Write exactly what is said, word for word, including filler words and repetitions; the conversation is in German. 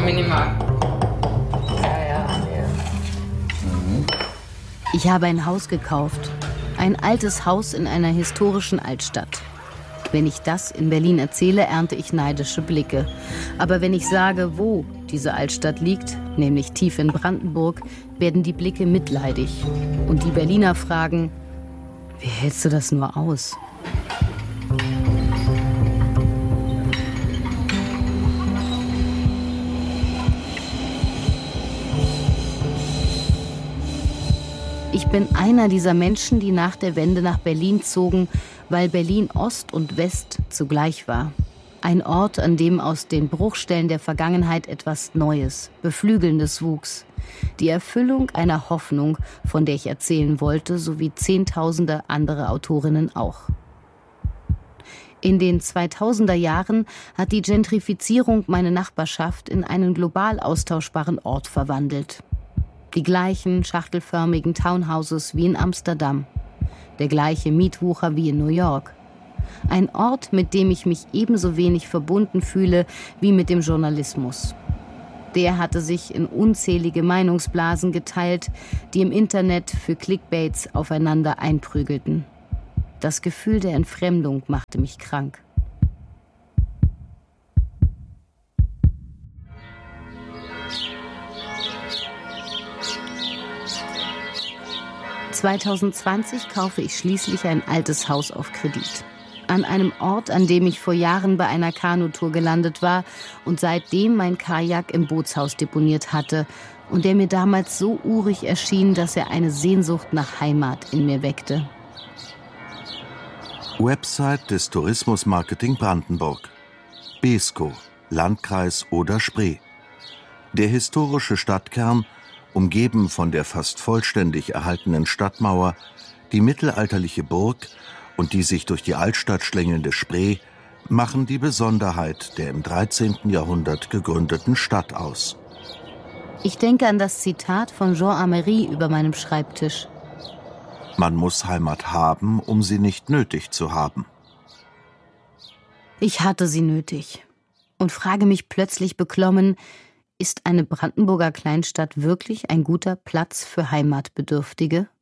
minimal. Ja, ja, ja. Mhm. Ich habe ein Haus gekauft. Ein altes Haus in einer historischen Altstadt. Wenn ich das in Berlin erzähle, ernte ich neidische Blicke. Aber wenn ich sage, wo diese Altstadt liegt, nämlich tief in Brandenburg, werden die Blicke mitleidig. Und die Berliner fragen, wie hältst du das nur aus? Ich bin einer dieser Menschen, die nach der Wende nach Berlin zogen, weil Berlin Ost und West zugleich war. Ein Ort, an dem aus den Bruchstellen der Vergangenheit etwas Neues, Beflügelndes wuchs. Die Erfüllung einer Hoffnung, von der ich erzählen wollte, sowie Zehntausende andere Autorinnen auch. In den zweitausender Jahren hat die Gentrifizierung meine Nachbarschaft in einen global austauschbaren Ort verwandelt. Die gleichen schachtelförmigen Townhouses wie in Amsterdam. Der gleiche Mietwucher wie in New York. Ein Ort, mit dem ich mich ebenso wenig verbunden fühle wie mit dem Journalismus. Der hatte sich in unzählige Meinungsblasen geteilt, die im Internet für Clickbaits aufeinander einprügelten. Das Gefühl der Entfremdung machte mich krank. zwanzig zwanzig kaufe ich schließlich ein altes Haus auf Kredit. An einem Ort, an dem ich vor Jahren bei einer Kanutour gelandet war und seitdem mein Kajak im Bootshaus deponiert hatte und der mir damals so urig erschien, dass er eine Sehnsucht nach Heimat in mir weckte. Website des Tourismusmarketing Brandenburg. Beeskow, Landkreis Oder-Spree. Der historische Stadtkern, umgeben von der fast vollständig erhaltenen Stadtmauer, die mittelalterliche Burg und die sich durch die Altstadt schlängelnde Spree, machen die Besonderheit der im dreizehnten Jahrhundert gegründeten Stadt aus. Ich denke an das Zitat von Jean Amery über meinem Schreibtisch. Man muss Heimat haben, um sie nicht nötig zu haben. Ich hatte sie nötig und frage mich plötzlich beklommen, ist eine Brandenburger Kleinstadt wirklich ein guter Platz für Heimatbedürftige?